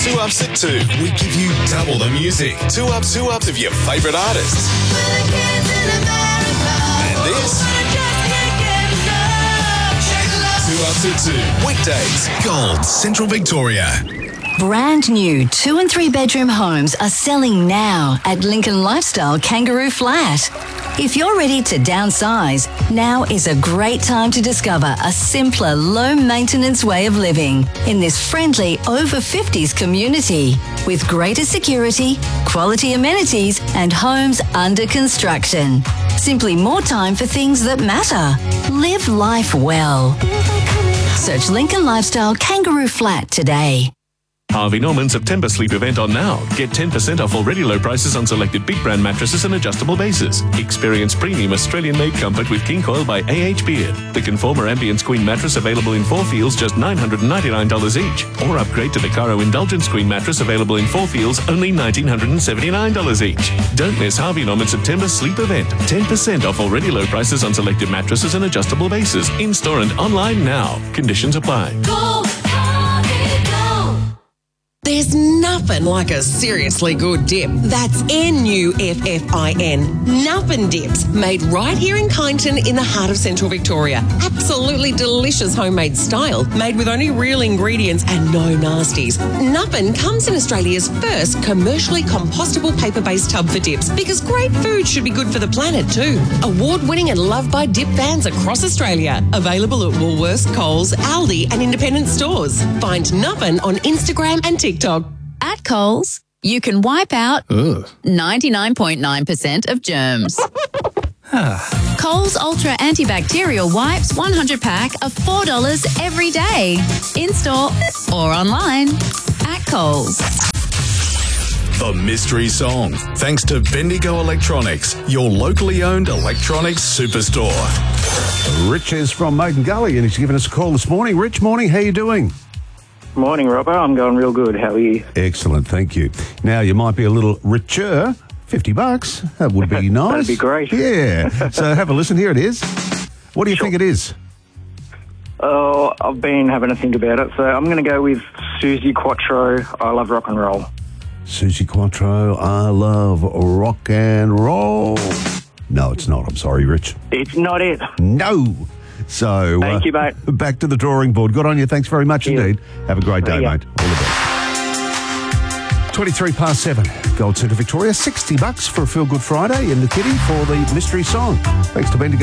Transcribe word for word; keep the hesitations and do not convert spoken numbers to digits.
Two Ups at two. We give you double the music. Two Ups, two Ups of your favourite artists. And this. Two Ups at two. Weekdays. Gold, Central Victoria. Brand new two and three bedroom homes are selling now at Lincoln Lifestyle Kangaroo Flat. If you're ready to downsize, now is a great time to discover a simpler, low-maintenance way of living in this friendly over fifties community with greater security, quality amenities and homes under construction. Simply more time for things that matter. Live life well. Search Lincoln Lifestyle Kangaroo Flat today. Harvey Norman September sleep event on now. Get ten percent off already low prices on selected big brand mattresses and adjustable bases. Experience premium Australian-made comfort with King Coil by A H Beard. The Conformer Ambience Queen mattress available in four feels, just nine hundred ninety-nine dollars each. Or upgrade to the Caro Indulgence Queen mattress available in four feels, only one thousand nine hundred seventy-nine dollars each. Don't miss Harvey Norman September sleep event. ten percent off already low prices on selected mattresses and adjustable bases. In-store and online now. Conditions apply. Go, Harvey, go. There's nothing like a seriously good dip. That's N U F F I N. Nuffin Dips, made right here in Kyneton in the heart of Central Victoria. Absolutely delicious homemade style, made with only real ingredients and no nasties. Nuffin comes in Australia's first commercially compostable paper-based tub for dips, because great food should be good for the planet too. Award-winning and loved by dip fans across Australia. Available at Woolworths, Coles, Aldi and independent stores. Find Nuffin on Instagram and TikTok. At Coles, you can wipe out ninety-nine point nine percent of germs. Coles Ultra Antibacterial Wipes one hundred pack of four dollars every day. In-store or online at Coles. The Mystery Song. Thanks to Bendigo Electronics, your locally owned electronics superstore. Rich is from Maiden Gully and he's given us a call this morning. Rich, morning, how you doing? Morning, Robbo. I'm going real good. How are you? Excellent, thank you. Now, you might be a little richer. fifty bucks. That would be nice. That'd be great. Yeah. So have a listen. Here it is. What do you Sure. think it is? Oh, I've been having a think about it, so I'm going to go with Susie Quattro, I Love Rock and Roll. Susie Quattro, I love rock and roll. No, it's not. I'm sorry, Rich. It's not it. No. So, Thank you, mate. Back to the drawing board. Good on you. Thanks very much Cheers. indeed. Have a great day, See ya. mate. All the best. twenty-three past seven. Gold Centre Victoria. sixty bucks for a Feel Good Friday in the kitty for the mystery song. Thanks to Bendigo.